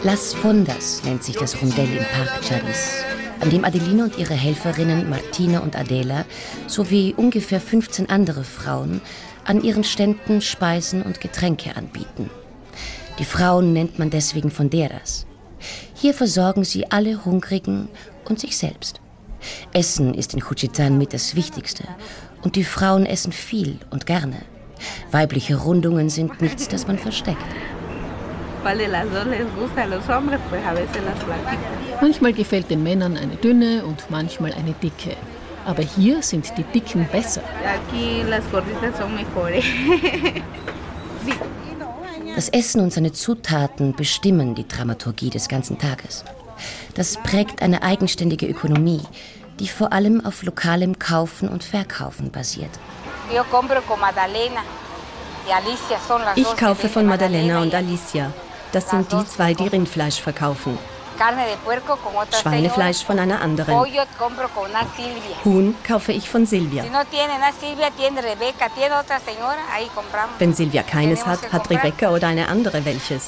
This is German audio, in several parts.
Las Fondas nennt sich das Rondell im Park Chariz, an dem Adelina und ihre Helferinnen Martina und Adela sowie ungefähr 15 andere Frauen an ihren Ständen Speisen und Getränke anbieten. Die Frauen nennt man deswegen Fonderas. Hier versorgen sie alle Hungrigen und sich selbst. Essen ist in Juchitán mit das Wichtigste und die Frauen essen viel und gerne. Weibliche Rundungen sind nichts, das man versteckt. Manchmal gefällt den Männern eine dünne und manchmal eine dicke. Aber hier sind die Dicken besser. Das Essen und seine Zutaten bestimmen die Dramaturgie des ganzen Tages. Das prägt eine eigenständige Ökonomie, die vor allem auf lokalem Kaufen und Verkaufen basiert. Ich kaufe von Madalena und Alicia. Das sind die zwei, die Rindfleisch verkaufen. Schweinefleisch von einer anderen. Huhn kaufe ich von Silvia. Wenn Silvia keines hat, hat Rebecca oder eine andere welches.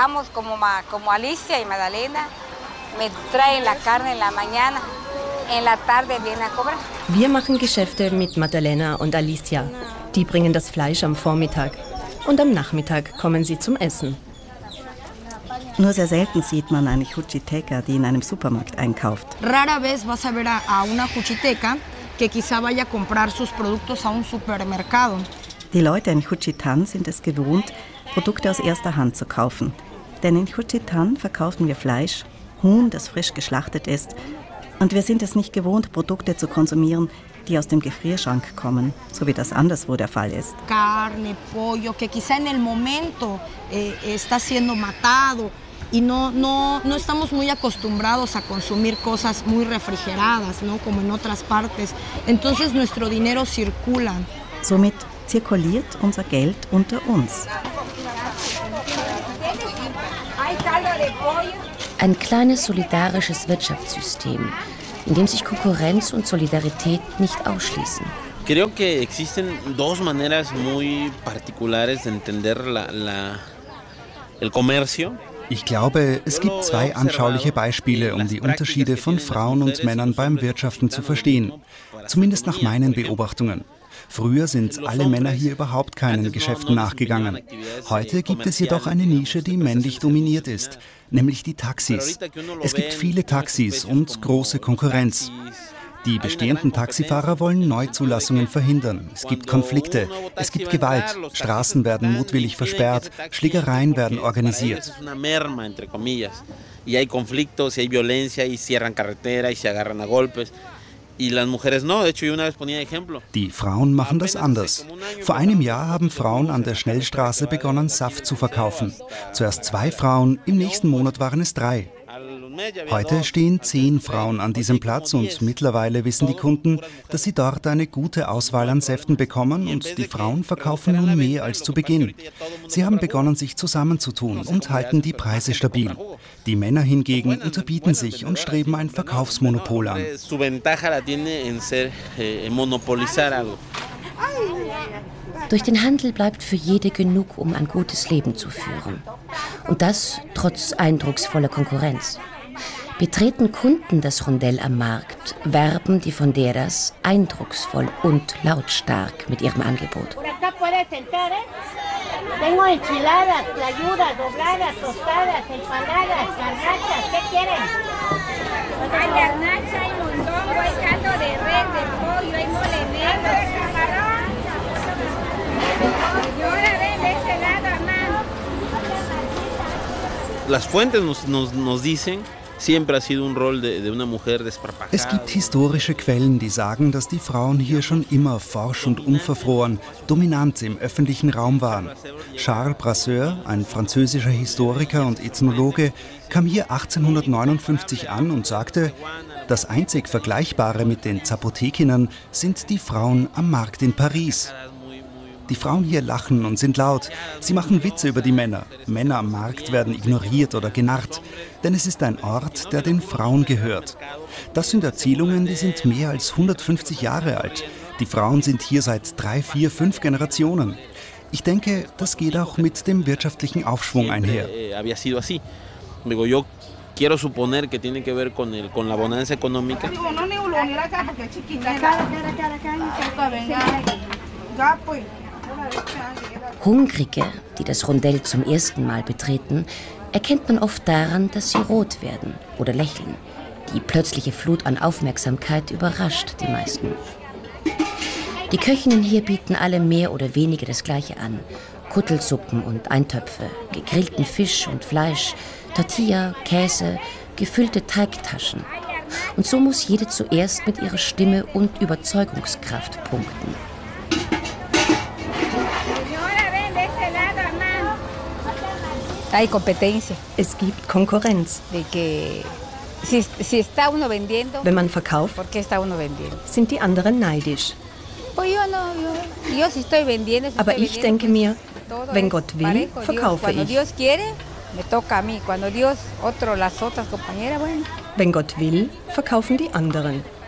Wir machen Geschäfte mit Madalena und Alicia. Die bringen das Fleisch am Vormittag. Und am Nachmittag kommen sie zum Essen. Nur sehr selten sieht man eine Juchiteca, die in einem Supermarkt einkauft. Rara vez vas a ver a una Juchiteca que quizá vaya a comprar sus productos a un supermercado. Die Leute in Juchitán sind es gewohnt, Produkte aus erster Hand zu kaufen. Denn in Juchitán verkaufen wir Fleisch, Huhn, das frisch geschlachtet ist. Und wir sind es nicht gewohnt, Produkte zu konsumieren, die aus dem Gefrierschrank kommen, so wie das anderswo der Fall ist. Carne, pollo, que quizá en el momento está siendo matado y no estamos muy acostumbrados a consumir cosas muy refrigeradas, ¿no? Como en otras partes. Entonces nuestro dinero circula. Somit zirkuliert unser Geld unter uns. Ein kleines solidarisches Wirtschaftssystem, in dem sich Konkurrenz und Solidarität nicht ausschließen. Creo que existen dos maneras muy particulares de entender el comercio. Ich glaube, es gibt zwei anschauliche Beispiele, um die Unterschiede von Frauen und Männern beim Wirtschaften zu verstehen. Zumindest nach meinen Beobachtungen. Früher sind alle Männer hier überhaupt keinen Geschäften nachgegangen. Heute gibt es jedoch eine Nische, die männlich dominiert ist, nämlich die Taxis. Es gibt viele Taxis und große Konkurrenz. Die bestehenden Taxifahrer wollen Neuzulassungen verhindern. Es gibt Konflikte, es gibt Gewalt, Straßen werden mutwillig versperrt, Schlägereien werden organisiert. Die Frauen machen das anders. Vor einem Jahr haben Frauen an der Schnellstraße begonnen, Saft zu verkaufen. Zuerst 2 Frauen, im nächsten Monat waren es 3. Heute stehen 10 Frauen an diesem Platz und mittlerweile wissen die Kunden, dass sie dort eine gute Auswahl an Säften bekommen und die Frauen verkaufen nun mehr als zu Beginn. Sie haben begonnen, sich zusammenzutun und halten die Preise stabil. Die Männer hingegen unterbieten sich und streben ein Verkaufsmonopol an. Durch den Handel bleibt für jede genug, um ein gutes Leben zu führen. Und das trotz eindrucksvoller Konkurrenz. Betreten Kunden das Rondell am Markt, werben die Fonderas eindrucksvoll und lautstark mit ihrem Angebot. Tengo enchiladas, tlayudas, dobladas, tostadas, empanadas, garnachas, ¿qué quieren? Hay garnacha, hay mondongo, hay caldo de res, de pollo, hay mole negro, camarón. Y ahora ven de este lado, mamá. Las fuentes nos dicen, siempre ha sido un rol de una mujer desparpajada. Es gibt historische Quellen, die sagen, dass die Frauen hier schon immer forsch und unverfroren, dominant im öffentlichen Raum waren. Charles Brasseur, ein französischer Historiker und Ethnologe, kam hier 1859 an und sagte, das einzig Vergleichbare mit den Zapotekinern sind die Frauen am Markt in Paris. Die Frauen hier lachen und sind laut. Sie machen Witze über die Männer. Männer am Markt werden ignoriert oder genarrt, denn es ist ein Ort, der den Frauen gehört. Das sind Erzählungen, die sind mehr als 150 Jahre alt. Die Frauen sind hier seit 3, 4, 5 Generationen. Ich denke, das geht auch mit dem wirtschaftlichen Aufschwung einher. Digo, yo quiero suponer que tiene que ver con la bonanza económica. Hungrige, die das Rondell zum ersten Mal betreten, erkennt man oft daran, dass sie rot werden oder lächeln. Die plötzliche Flut an Aufmerksamkeit überrascht die meisten. Die Köchinnen hier bieten alle mehr oder weniger das Gleiche an. Kuttelsuppen und Eintöpfe, gegrillten Fisch und Fleisch, Tortilla, Käse, gefüllte Teigtaschen. Und so muss jede zuerst mit ihrer Stimme und Überzeugungskraft punkten. Es gibt Konkurrenz. Wenn man verkauft, sind die anderen neidisch. Aber ich denke mir, wenn Gott will, verkaufe ich. Wenn Gott will, verkaufen die anderen.